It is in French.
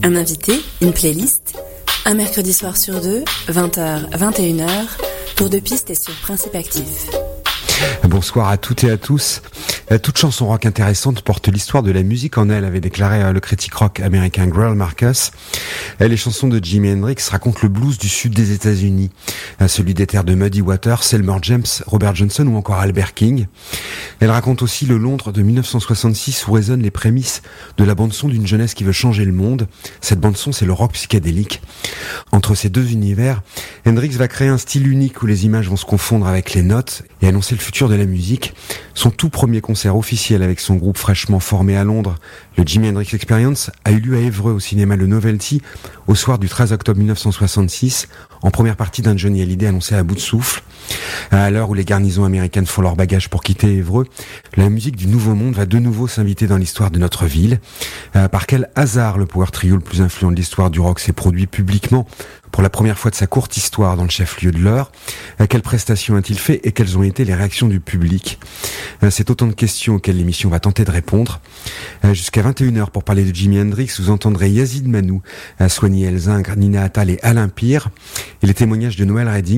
Un invité, une playlist, un mercredi soir sur deux, 20h, 21h, tour de piste et sur Principe Actif. Bonsoir à toutes et à tous. Toute chanson rock intéressante porte l'histoire de la musique en elle, avait déclaré le critique rock américain Greil Marcus. Les chansons de Jimi Hendrix racontent le blues du sud des États-Unis, celui des terres de Muddy Waters, Elmore James, Robert Johnson ou encore Albert King. Elle raconte aussi le Londres de 1966 où résonnent les prémices de la bande-son d'une jeunesse qui veut changer le monde. Cette bande-son, c'est le rock psychédélique. Entre ces deux univers, Hendrix va créer un style unique où les images vont se confondre avec les notes et annoncer le futur de la musique. Son tout premier concert officiel avec son groupe fraîchement formé à Londres, le Jimi Hendrix Experience, a eu lieu à Évreux au cinéma Le Novelty au soir du 13 octobre 1966, en première partie d'un Johnny Hallyday annoncé à bout de souffle. À l'heure où les garnisons américaines font leur bagage pour quitter Évreux, la musique du Nouveau Monde va de nouveau s'inviter dans l'histoire de notre ville. Par quel hasard le power trio le plus influent de l'histoire du rock s'est produit publiquement pour la première fois de sa courte histoire dans le chef-lieu de l'Eure? Quelles prestations a-t-il fait et quelles ont été les réactions du public? C'est autant de questions auxquelles l'émission va tenter de répondre. Jusqu'à 21h pour parler de Jimi Hendrix, vous entendrez Yazid Manou, Soigny Elzingre, Nina Attal et Alain Pire et les témoignages de Noël Redding.